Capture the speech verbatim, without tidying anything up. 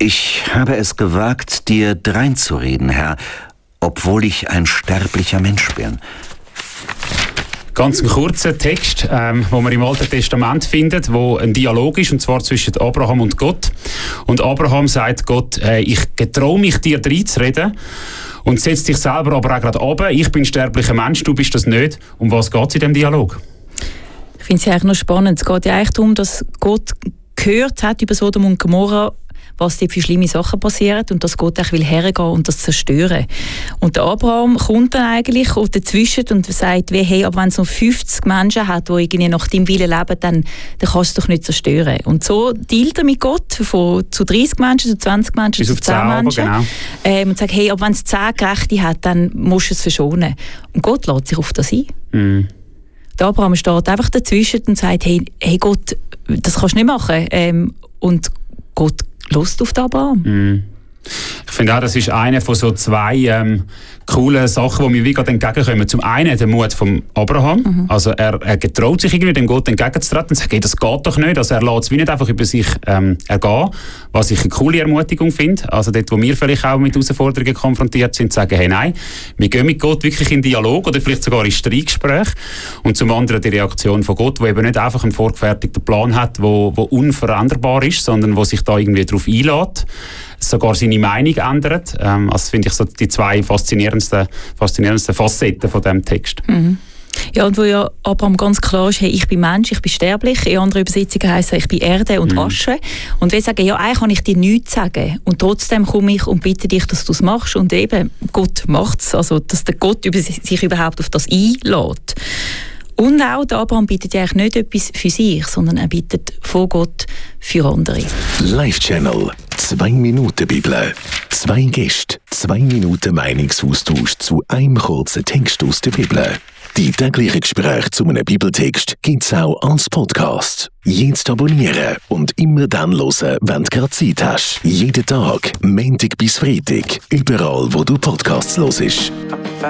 Ich habe es gewagt, dir dreinzureden, Herr, obwohl ich ein sterblicher Mensch bin. Ganz ein kurzer Text, ähm, wo man im Alten Testament findet, wo ein Dialog ist, und zwar zwischen Abraham und Gott. Und Abraham sagt Gott, äh, ich getraue mich, dir dreinzureden, und setzt dich selber aber auch gerade runter. Ich bin ein sterblicher Mensch, du bist das nicht. Um was geht es in diesem Dialog? Ich finde es ja eigentlich noch spannend. Es geht ja eigentlich darum, dass Gott gehört hat über Sodom und Gomorra, was dort für schlimme Sachen passieren, und dass Gott auch will hergehen und das zerstören. Und der Abraham kommt dann eigentlich dazwischen und sagt, wie, hey, aber wenn es noch fünfzig Menschen hat, die irgendwie nach deinem Willen leben, dann, dann kannst du es doch nicht zerstören. Und so dealt er mit Gott von, zu dreißig Menschen, zu zwanzig Menschen, bis zu auf zehn zehn Menschen. Genau. Ähm, und sagt, hey, aber wenn es zehn Gerechte hat, dann musst du es verschonen. Und Gott lässt sich auf das ein. Mm. Der Abraham steht einfach dazwischen und sagt, hey, hey Gott, das kannst du nicht machen. Ähm, und Gott Lust auf den Abraham. Mm. Ich finde auch, das ist eine von so zwei ähm, coolen Sachen, die mir wie gerade entgegenkommen. Zum einen der Mut von Abraham. Mhm. Also er, er getraut sich irgendwie, dem Gott entgegenzutreten und sagt, hey, das geht doch nicht. Also er lässt es wie nicht einfach über sich ähm, ergehen, was ich eine coole Ermutigung finde. Also dort, wo wir vielleicht auch mit Herausforderungen konfrontiert sind, sagen, hey, nein, wir gehen mit Gott wirklich in Dialog oder vielleicht sogar in Streitgespräch. Und zum anderen die Reaktion von Gott, wo eben nicht einfach einen vorgefertigten Plan hat, wo, wo unveränderbar ist, sondern wo sich da irgendwie darauf einlässt, sogar seine Meinung ändert. Ähm, also finde ich so die zwei faszinierendsten, faszinierendsten Facetten von diesem Text. Mhm. Ja, und wo ja Abraham ganz klar ist, hey, ich bin Mensch, ich bin sterblich. In anderen Übersetzungen heisst es, ich bin Erde und Asche. Mhm. Und wir sagen, ja, eigentlich kann ich dir nichts sagen. Und trotzdem komme ich und bitte dich, dass du es machst. Und eben, Gott macht es. Also, dass der Gott sich überhaupt auf das einlädt. Und auch der Abraham bittet ja eigentlich nicht etwas für sich, sondern er bittet von Gott für andere. Live-Channel. Zwei Minuten Bibel. Zwei Gäste. Zwei Minuten Meinungsaustausch zu einem kurzen Text aus der Bibel. Die täglichen Gespräche zu einem Bibeltext gibt es auch als Podcast. Jetzt abonnieren und immer dann hören, wenn du gerade Zeit hast. Jeden Tag, Montag bis Freitag. Überall, wo du Podcasts hörst.